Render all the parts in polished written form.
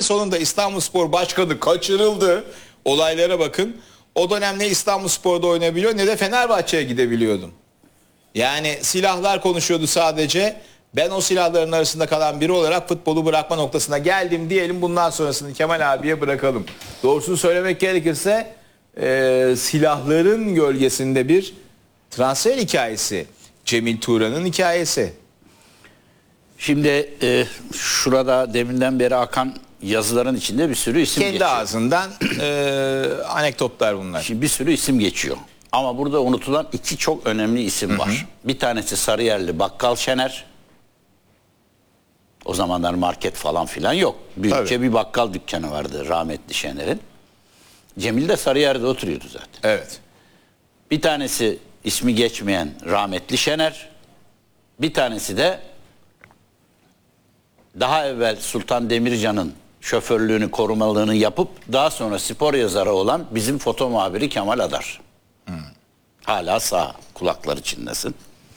sonunda İstanbulspor Başkanı kaçırıldı. Olaylara bakın. O dönem ne İstanbulspor'da oynayabiliyor ne de Fenerbahçe'ye gidebiliyordum. Yani silahlar konuşuyordu sadece. Ben o silahların arasında kalan biri olarak futbolu bırakma noktasına geldim diyelim. Bundan sonrasını Kemal abiye bırakalım. Doğrusunu söylemek gerekirse silahların gölgesinde bir transfer hikayesi. Cemil Turan'ın hikayesi. Şimdi şurada deminden beri akan yazıların içinde bir sürü isim Kendi geçiyor. ağzından anekdotlar bunlar. Şimdi bir sürü isim geçiyor. Ama burada unutulan iki çok önemli isim var. Bir tanesi Sarıyerli Bakkal Şener. O zamanlar market falan filan yok. Büyükçe bir bakkal dükkanı vardı rahmetli Şener'in. Cemil de Sarıyer'de oturuyordu zaten. Evet. Bir tanesi ismi geçmeyen rahmetli Şener. Bir tanesi de daha evvel Sultan Demircan'ın şoförlüğünü, korumalığını yapıp daha sonra spor yazarı olan bizim foto muhabiri Kemal Adar. Hala sağ, kulakları çınlasın.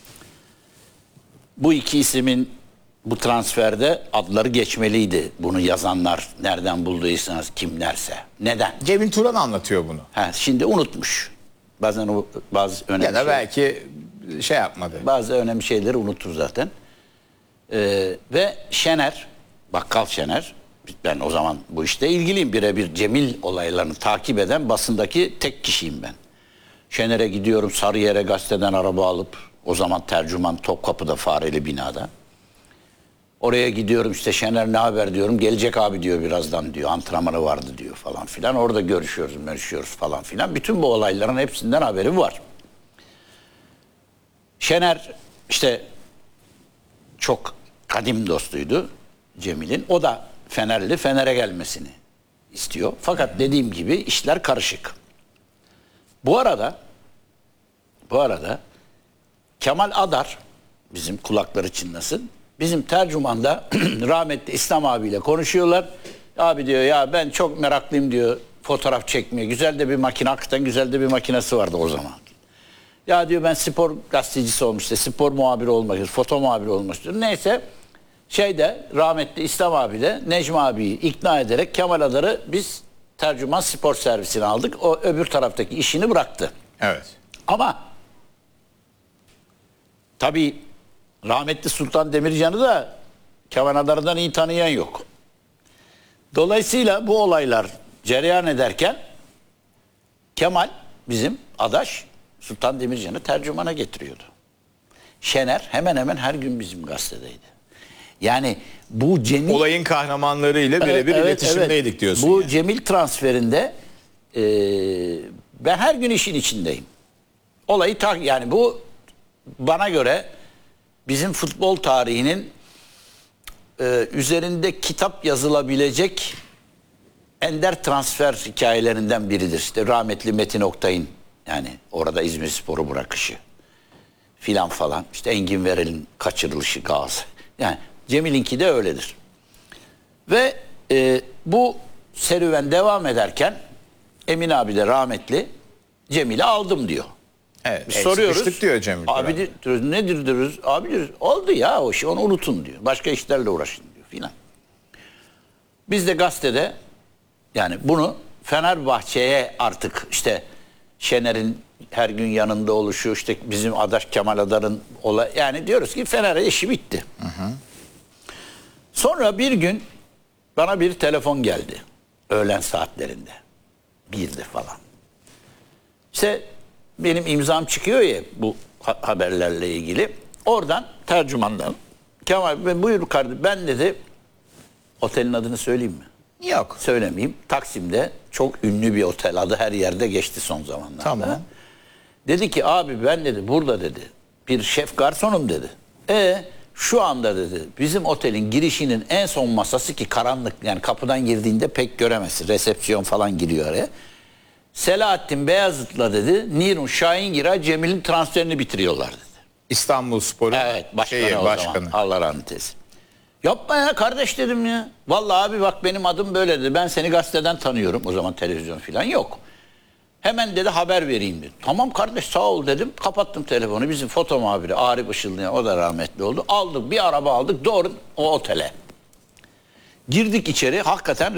Bu iki ismin bu transferde adları geçmeliydi. Bunu yazanlar nereden bulduysanız kimlerse. Neden? Cemil Turan anlatıyor bunu. Şimdi unutmuş. Bazen bazı önemli Ya da belki şey yapmadı. Bazı önemli şeyleri unutur zaten. Ve Şener, Bakkal Şener, ben o zaman bu işte ilgiliyim, birebir Cemil olaylarını takip eden basındaki tek kişiyim ben. Şener'e gidiyorum, Sarıyer'e gazeteden araba alıp, o zaman tercüman Topkapı'da Fareli binada. Oraya gidiyorum, işte Şener ne haber diyorum, gelecek abi diyor birazdan diyor, antrenmanı vardı diyor falan filan. Orada görüşüyoruz falan filan. Bütün bu olayların hepsinden haberi var. Şener işte çok kadim dostuydu Cemil'in. O da Fenerli, Fener'e gelmesini istiyor. Fakat dediğim gibi işler karışık. Bu arada Kemal Adar, bizim kulakları çınlasın, bizim tercümanda rahmetli İslam abiyle konuşuyorlar. Abi diyor ya ben çok meraklıyım diyor fotoğraf çekmeye. Güzel de bir makine, hakikaten güzel de bir makinesi vardı o zaman. Ya diyor ben spor gazetecisi olmuştu, spor muhabiri olmak istiyorum, foto muhabiri olmak istiyorum. Neyse rahmetli İslam abi de Necmi abiyi ikna ederek Kemal Adar'ı biz tercüman spor servisine aldık. O öbür taraftaki işini bıraktı. Evet. Ama tabii rahmetli Sultan Demircan'ı da Kemal Adar'dan iyi tanıyan yok. Dolayısıyla bu olaylar cereyan ederken Kemal bizim adaş Sultan Demircan'ı tercümana getiriyordu. Şener hemen hemen her gün bizim gazetedeydi. Yani bu Cemil... Olayın kahramanlarıyla birebir iletişimdeydik diyorsun. Bu yani. Cemil transferinde ben her gün işin içindeyim. Olayı yani bu bana göre bizim futbol tarihinin üzerinde kitap yazılabilecek ender transfer hikayelerinden biridir. İşte rahmetli Metin Oktay'ın yani orada İzmirspor'u bırakışı filan falan. İşte Engin Verel'in kaçırılışı Galatasaray. Yani Cemil'inki de öyledir. Ve bu serüven devam ederken Emin abi de rahmetli Cemil'i aldım diyor. Evet. Soruyoruz. Diyor Cemil. Abi diyoruz, nedir diyoruz? Abi diyoruz, oldu ya o şey, onu unutun diyor. Başka işlerle uğraşın diyor filan. Biz de gazetede yani bunu Fenerbahçe'ye artık işte Şener'in her gün yanında oluşu, işte bizim adaş Kemal Adar'ın olay, yani diyoruz ki Fener'e işi bitti. Sonra bir gün bana bir telefon geldi. Öğlen saatlerinde. 1'de falan. İşte benim imzam çıkıyor ya bu haberlerle ilgili. Oradan tercümandan Kemal Bey buyur kardeşim, ben dedi otelin adını söyleyeyim mi? Yok. Söylemeyeyim. Taksim'de çok ünlü bir otel, adı her yerde geçti son zamanlarda. Tamam. Dedi ki abi ben dedi burada dedi bir şef garsonum dedi. Şu anda dedi bizim otelin girişinin en son masası, ki karanlık yani kapıdan girdiğinde pek göremezsin. Resepsiyon falan giriyor araya. Selahattin Beyazıt'la dedi Nirun Şahingir'a Cemil'in transferini bitiriyorlar dedi. İstanbulspor'un başkanı. Allah rahmet eylesin. Yapma ya kardeş dedim ya. Vallahi abi bak benim adım böyle dedi. Ben seni gazeteden tanıyorum. O zaman televizyon falan yok. Hemen dedi haber vereyim dedi. Tamam kardeş sağ ol dedim. Kapattım telefonu. Bizim foto muhabiri Arif Işıldayan, o da rahmetli oldu. Aldık bir araba aldık doğru o otele. Girdik içeri, hakikaten